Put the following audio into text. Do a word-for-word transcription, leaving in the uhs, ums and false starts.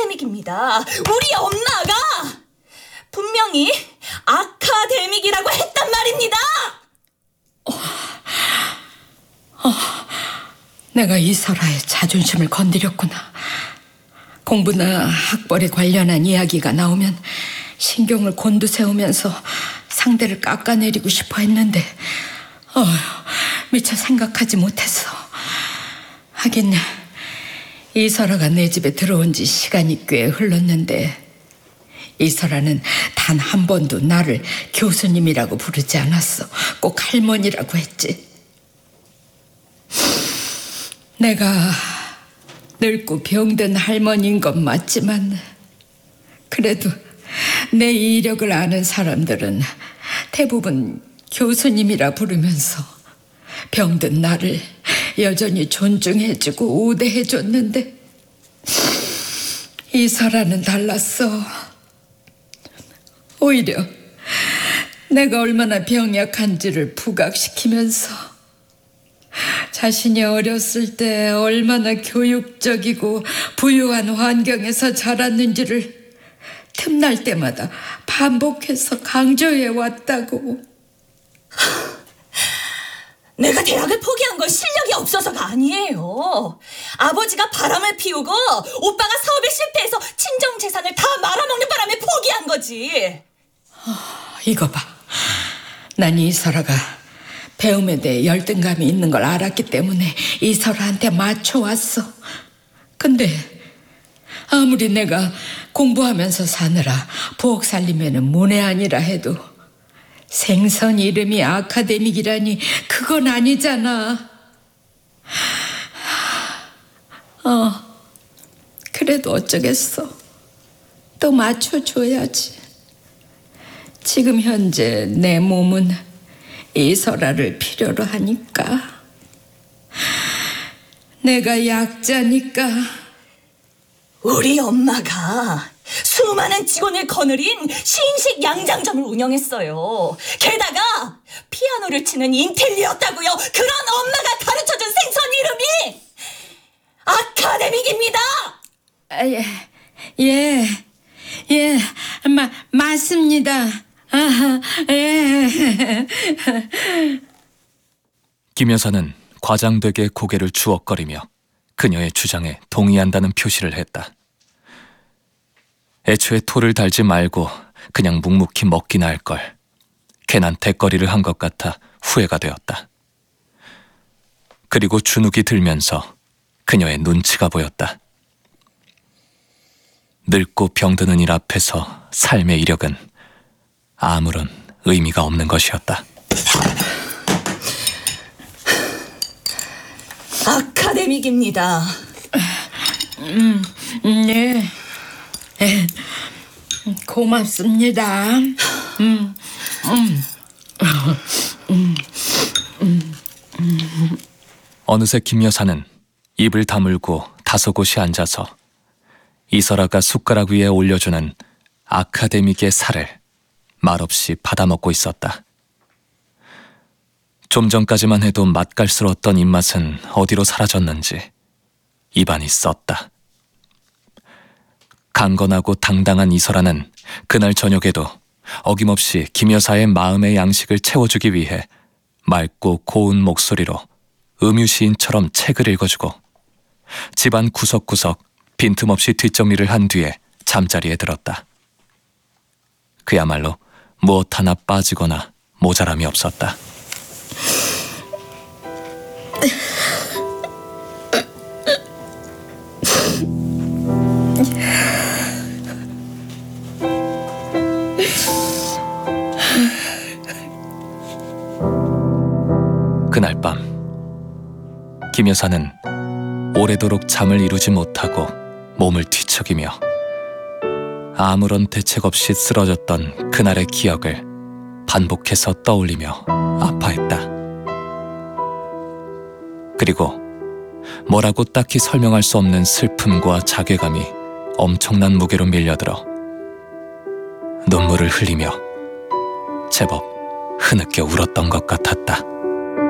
아카데믹입니다. 우리 엄마가 분명히 아카데믹이라고 했단 말입니다. 어, 어, 내가 이설아의 자존심을 건드렸구나. 공부나 학벌에 관련한 이야기가 나오면 신경을 곤두세우면서 상대를 깎아내리고 싶어 했는데 어, 미처 생각하지 못했어. 하긴 이설아가 내 집에 들어온 지 시간이 꽤 흘렀는데 이설아는 단 한 번도 나를 교수님이라고 부르지 않았어. 꼭 할머니라고 했지. 내가 늙고 병든 할머니인 건 맞지만 그래도 내 이력을 아는 사람들은 대부분 교수님이라 부르면서 병든 나를 여전히 존중해주고 우대해줬는데 이설아는 달랐어. 오히려 내가 얼마나 병약한지를 부각시키면서 자신이 어렸을 때 얼마나 교육적이고 부유한 환경에서 자랐는지를 틈날 때마다 반복해서 강조해왔다고. 내가 대학을 포기한 건 실력이 없어서가 아니에요. 아버지가 바람을 피우고 오빠가 사업에 실패해서 친정 재산을 다 말아먹는 바람에 포기한 거지. 어, 이거 봐. 난 이설아가 배움에 대해 열등감이 있는 걸 알았기 때문에 이설아한테 맞춰왔어. 근데 아무리 내가 공부하면서 사느라 부엌 살림에는 문외한이라 해도 생선 이름이 아카데믹이라니 그건 아니잖아. 어, 그래도 어쩌겠어. 또 맞춰줘야지. 지금 현재 내 몸은 이설아를 필요로 하니까. 내가 약자니까. 우리 엄마가 수많은 직원을 거느린 신식 양장점을 운영했어요. 게다가 피아노를 치는 인텔리였다고요. 그런 엄마가 가르쳐준 생선 이름이 아카데믹입니다. 아, 예, 예, 예, 마, 맞습니다. 아, 예. 김 여사는 과장되게 고개를 주걱거리며 그녀의 주장에 동의한다는 표시를 했다. 애초에 토를 달지 말고 그냥 묵묵히 먹기나 할 걸. 괜한 대거리를 한 것 같아 후회가 되었다. 그리고 주눅이 들면서 그녀의 눈치가 보였다. 늙고 병드는 일 앞에서 삶의 이력은 아무런 의미가 없는 것이었다. 아카데믹입니다. 음, 네. 에, 고맙습니다. 음, 음, 음, 음, 음. 어느새 김 여사는 입을 다물고 다소곳이 앉아서 이설아가 숟가락 위에 올려주는 아카데믹의 살을 말없이 받아먹고 있었다. 좀 전까지만 해도 맛깔스러웠던 입맛은 어디로 사라졌는지 입안이 썼다. 강건하고 당당한 이설아는 그날 저녁에도 어김없이 김 여사의 마음의 양식을 채워주기 위해 맑고 고운 목소리로 음유시인처럼 책을 읽어주고 집안 구석구석 빈틈없이 뒷정리를 한 뒤에 잠자리에 들었다. 그야말로 무엇 하나 빠지거나 모자람이 없었다. 그날 밤 김 여사는 오래도록 잠을 이루지 못하고 몸을 뒤척이며 아무런 대책 없이 쓰러졌던 그날의 기억을 반복해서 떠올리며 아파했다. 그리고 뭐라고 딱히 설명할 수 없는 슬픔과 자괴감이 엄청난 무게로 밀려들어 눈물을 흘리며 제법 흐느껴 울었던 것 같았다.